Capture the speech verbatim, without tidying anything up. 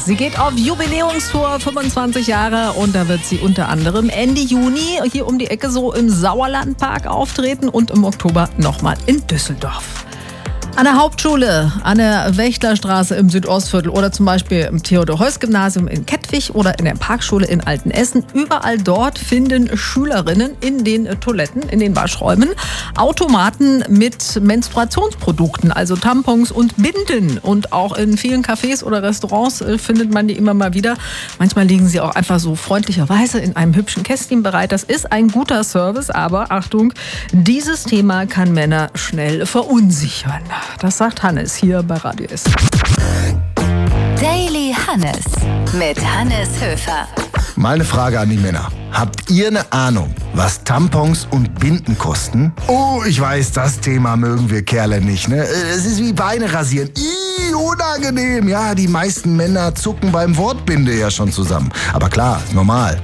Sie geht auf Jubiläumstour, fünfundzwanzig Jahre, und da wird sie unter anderem Ende Juni hier um die Ecke so im Sauerlandpark auftreten und im Oktober nochmal in Düsseldorf. An der Hauptschule, an der Wächtlerstraße im Südostviertel oder zum Beispiel im Theodor-Heuss-Gymnasium in Kettwig oder in der Parkschule in Altenessen. Überall dort finden Schülerinnen in den Toiletten, in den Waschräumen, Automaten mit Menstruationsprodukten, also Tampons und Binden. Und auch in vielen Cafés oder Restaurants findet man die immer mal wieder. Manchmal liegen sie auch einfach so freundlicherweise in einem hübschen Kästchen bereit. Das ist ein guter Service, aber Achtung, dieses Thema kann Männer schnell verunsichern. Das sagt Hannes hier bei Radio S. Daily Hannes mit Hannes Höfer. Mal eine Frage an die Männer. Habt ihr eine Ahnung, was Tampons und Binden kosten? Oh, ich weiß, das Thema mögen wir Kerle nicht, ne? Es ist wie Beine rasieren. Ih, unangenehm. Ja, die meisten Männer zucken beim Wort Binde ja schon zusammen. Aber klar, normal.